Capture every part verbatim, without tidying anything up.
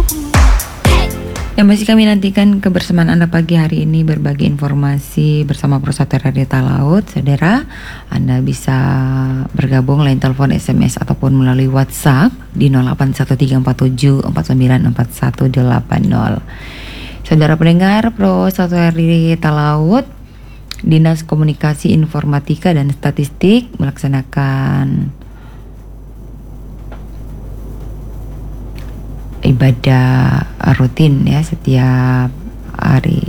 Yang masih kami nantikan kebersamaan Anda pagi hari ini berbagi informasi bersama Prosauter Radio Talaut. Saudara, Anda bisa bergabung lain telepon, S M S ataupun melalui WhatsApp di nol delapan satu tiga empat tujuh empat sembilan empat satu delapan nol. Saudara pendengar Prosauter Radio Talaut, Dinas Komunikasi Informatika dan Statistik melaksanakan ibadah rutin ya setiap hari,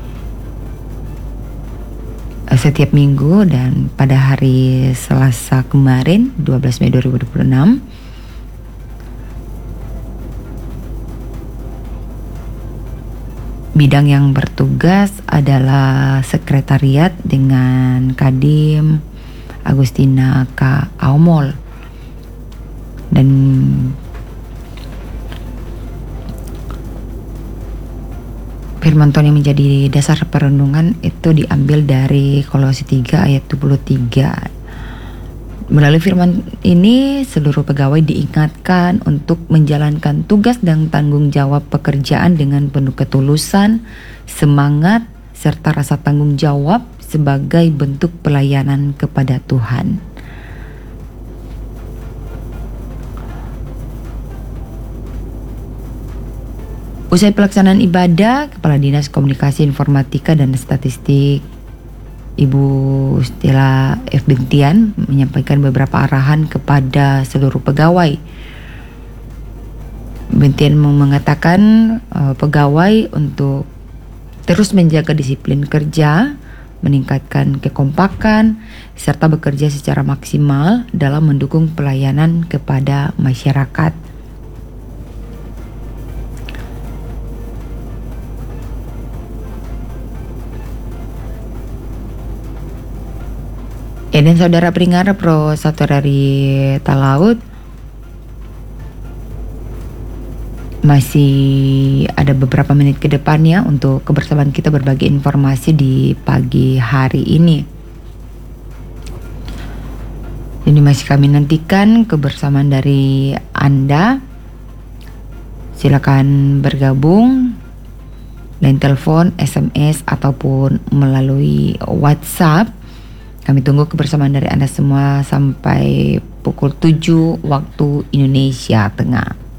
setiap minggu, dan pada hari Selasa kemarin dua belas Mei dua ribu dua puluh enam bidang yang bertugas adalah sekretariat dengan Kadin Agustina K. Aumol, dan firman Tuhan yang menjadi dasar perenungan itu diambil dari Kolose tiga ayat dua puluh tiga. Melalui firman ini, seluruh pegawai diingatkan untuk menjalankan tugas dan tanggung jawab pekerjaan dengan penuh ketulusan, semangat, serta rasa tanggung jawab sebagai bentuk pelayanan kepada Tuhan. Usai pelaksanaan ibadah, Kepala Dinas Komunikasi Informatika dan Statistik Ibu Stella F. Bintian menyampaikan beberapa arahan kepada seluruh pegawai. Bintian mengatakan uh, pegawai untuk terus menjaga disiplin kerja, meningkatkan kekompakan, serta bekerja secara maksimal dalam mendukung pelayanan kepada masyarakat. Ya, dan saudara pendengar Prosauter dari Talaut, masih ada beberapa menit ke depannya untuk kebersamaan kita berbagi informasi di pagi hari ini. Jadi masih kami nantikan kebersamaan dari Anda. Silakan bergabung lain telepon, S M S ataupun melalui WhatsApp. Kami tunggu kebersamaan dari Anda semua sampai pukul tujuh waktu Indonesia Tengah.